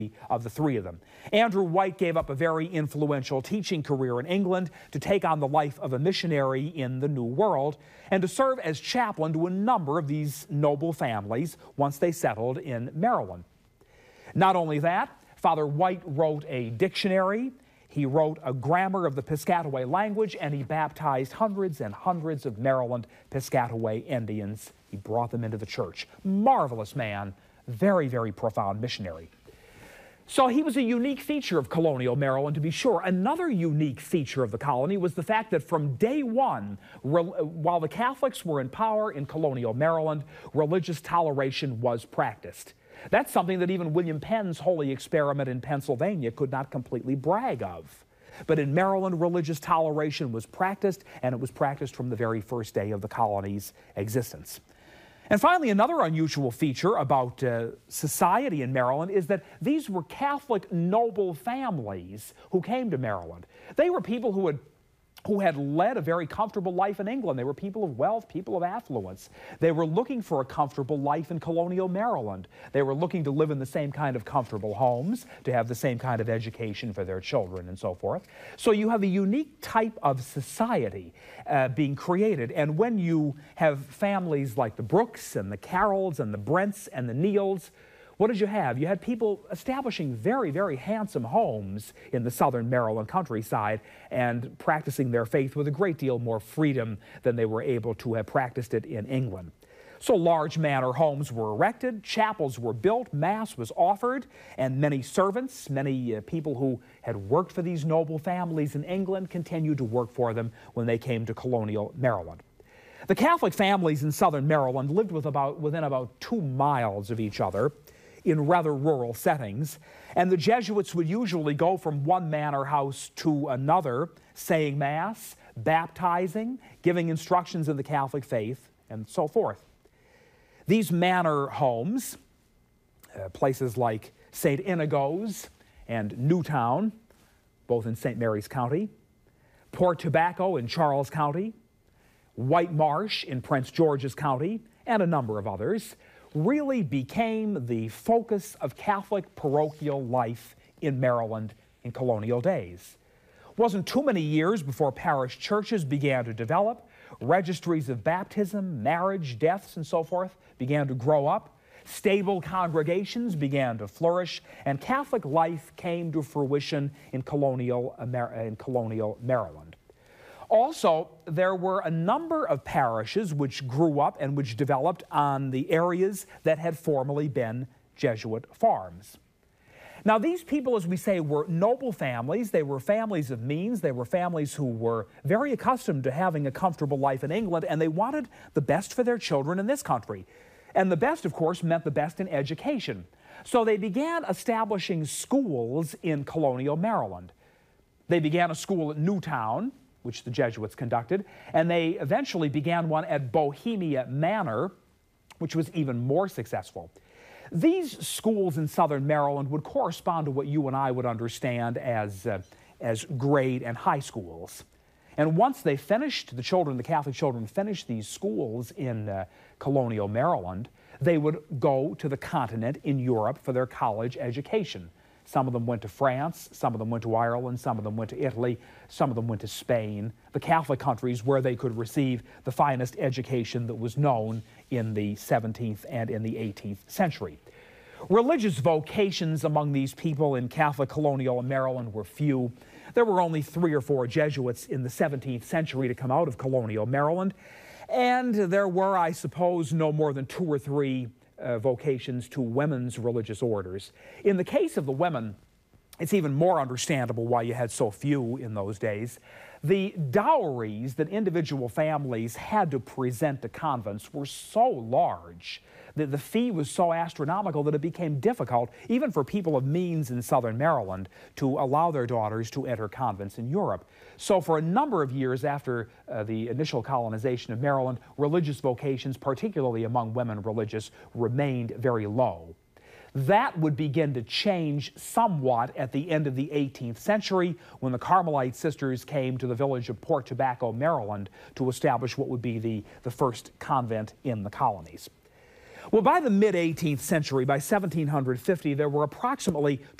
of the three of them. Andrew White gave up a very influential teaching career in England to take on the life of a missionary in the New World and to serve as chaplain to a number of these noble families once they settled in Maryland. Not only that, Father White wrote a dictionary, he wrote a grammar of the Piscataway language, and he baptized hundreds and hundreds of Maryland Piscataway Indians. He brought them into the church. Marvelous man, very, very profound missionary. So he was a unique feature of colonial Maryland, to be sure. Another unique feature of the colony was the fact that from day one, while the Catholics were in power in colonial Maryland, religious toleration was practiced. That's something that even William Penn's holy experiment in Pennsylvania could not completely brag of. But in Maryland, religious toleration was practiced, and it was practiced from the very first day of the colony's existence. And finally, another unusual feature about society in Maryland is that these were Catholic noble families who came to Maryland. They were people who had led a very comfortable life in England. They were people of wealth, people of affluence. They were looking for a comfortable life in colonial Maryland. They were looking to live in the same kind of comfortable homes, to have the same kind of education for their children and so forth. So you have a unique type of society being created. And when you have families like the Brooks and the Carrolls and the Brents and the Neals, what did you have? You had people establishing very, very handsome homes in the southern Maryland countryside and practicing their faith with a great deal more freedom than they were able to have practiced it in England. So large manor homes were erected, chapels were built, Mass was offered, and many servants, many people who had worked for these noble families in England continued to work for them when they came to colonial Maryland. The Catholic families in southern Maryland lived within about 2 miles of each other in rather rural settings, and the Jesuits would usually go from one manor house to another, saying Mass, baptizing, giving instructions in the Catholic faith, and so forth. These manor homes, places like St. Inigo's and Newtown, both in St. Mary's County, Port Tobacco in Charles County, White Marsh in Prince George's County, and a number of others, really became the focus of Catholic parochial life in Maryland in colonial days. It wasn't too many years before parish churches began to develop, registries of baptism, marriage, deaths, and so forth began to grow up, stable congregations began to flourish, and Catholic life came to fruition in colonial Maryland. Also, there were a number of parishes which grew up and which developed on the areas that had formerly been Jesuit farms. Now, these people, as we say, were noble families. They were families of means. They were families who were very accustomed to having a comfortable life in England, and they wanted the best for their children in this country. And the best, of course, meant the best in education. So they began establishing schools in colonial Maryland. They began a school at Newtown, which the Jesuits conducted, and they eventually began one at Bohemia Manor, which was even more successful. These schools in southern Maryland would correspond to what you and I would understand as grade and high schools. And once they finished, the Catholic children finished these schools in colonial Maryland, they would go to the continent in Europe for their college education. Some of them went to France, some of them went to Ireland, some of them went to Italy, some of them went to Spain, the Catholic countries where they could receive the finest education that was known in the 17th and in the 18th century. Religious vocations among these people in Catholic colonial Maryland were few. There were only 3 or 4 Jesuits in the 17th century to come out of colonial Maryland, and there were, I suppose, no more than 2 or 3 vocations to women's religious orders. In the case of the women, it's even more understandable why you had so few in those days. The dowries that individual families had to present to convents were so large that the fee was so astronomical that it became difficult, even for people of means in southern Maryland, to allow their daughters to enter convents in Europe. So for a number of years after the initial colonization of Maryland, religious vocations, particularly among women religious, remained very low. That would begin to change somewhat at the end of the 18th century when the Carmelite sisters came to the village of Port Tobacco, Maryland, to establish what would be the first convent in the colonies. Well, by the mid-18th century, by 1750, there were approximately